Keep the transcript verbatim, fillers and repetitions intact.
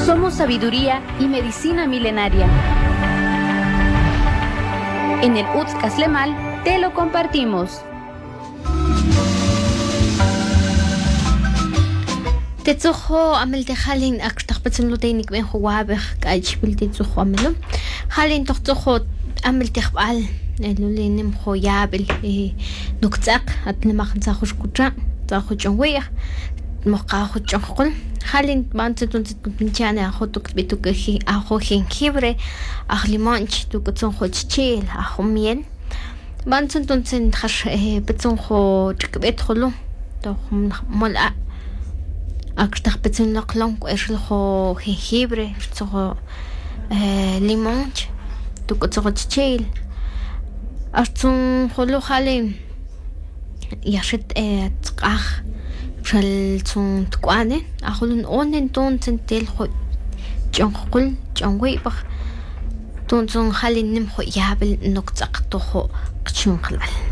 Somos sabiduría y medicina milenaria. En el U T S Caslemal te lo compartimos. Tetsujo amel te halin aktak patsun luteinik ben huwabek kajbil tetsujo amelo. Halin toktujo amel te bal lulinim hoyabil nuktak at limakan sa hushkutra sa huchongweya moka huchongkul. Halin bantutun pinchane ahotuk bitukehi aho jengibre ah limonch tukutsun hochchil aho miel. Bantutun sen hash petsun ho chikbet holo to mola. Aktak petsun laklong erlo jengibre so limonch tukutsun hochchil. Artsun holo halin yashit tkah shal tsun tkwane ahulun onen ton sentel ho chongkul chongwei ba ton tsun halin nim ho yabel noktak to ho chungkal